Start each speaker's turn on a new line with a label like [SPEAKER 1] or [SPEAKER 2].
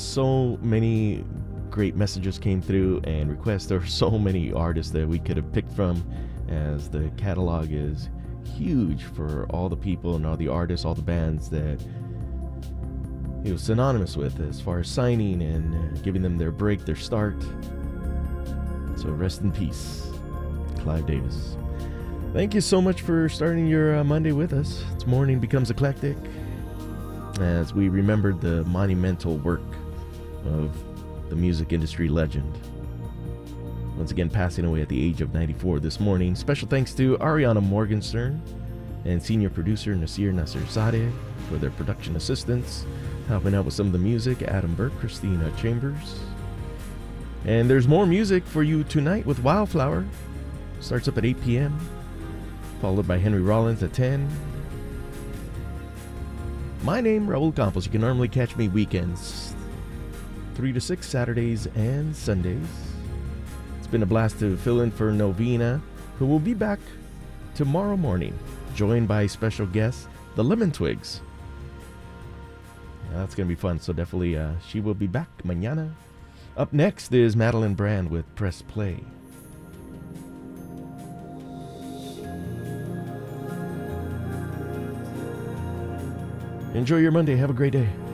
[SPEAKER 1] so many great messages came through and requests. There were so many artists that we could have picked from, as the catalog is huge for all the people and all the artists, all the bands that he was synonymous with as far as signing and giving them their break, their start. So rest in peace, Clive Davis. Thank you so much for starting your Monday with us. This morning becomes eclectic as we remembered the monumental work of the music industry legend. Once again, passing away at the age of 94 this morning. Special thanks to Ariana Morgenstern and senior producer Nasir Nasirzadeh for their production assistance, helping out with some of the music, Adam Burke, Christina Chambers. And there's more music for you tonight with Wildflower. Starts up at 8 p.m., followed by Henry Rollins at 10. My name, Raul Campos. You can normally catch me weekends, 3 to 6, Saturdays and Sundays. It's been a blast to fill in for Novena, who will be back tomorrow morning, joined by special guest, the Lemon Twigs. That's going to be fun, so definitely she will be back mañana. Up next is Madeline Brand with Press Play. Enjoy your Monday. Have a great day.